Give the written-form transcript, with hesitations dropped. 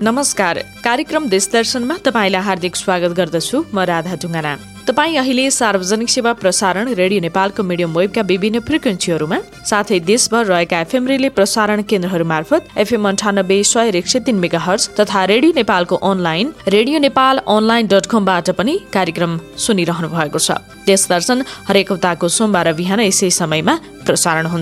नमस्कार, कार्यक्रम देश दर्शनमा तपाईलाई हार्दिक स्वागत गर्दछु। म राधा ढुङ्गाना। तपाईँ अहिले सार्वजनिक सेवा प्रसारण रेडियो नेपालको मिडियम वेबका विभिन्न फ्रिक्वेन्सीहरूमा साथै देशभर रहेका एफएम रिले प्रसारण केन्द्रहरू मार्फत एफएम 98.103 मेगाहर्ज तथा रेडियो नेपालको अनलाइन रेडियो नेपाल online.com बाट पनि कार्यक्रम सुनिरहनु भएको छ। देश दर्शन हरेक हप्ताको सोमबार बिहान यसै समयमा प्रसारण हुन्छ।